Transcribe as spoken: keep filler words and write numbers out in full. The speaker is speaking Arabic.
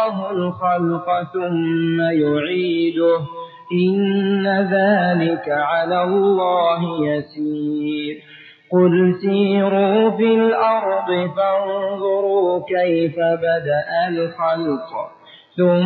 الله الخلق ثم يعيده إن ذلك على الله يسير قل سيروا في الأرض فانظروا كيف بدأ الخلق ثم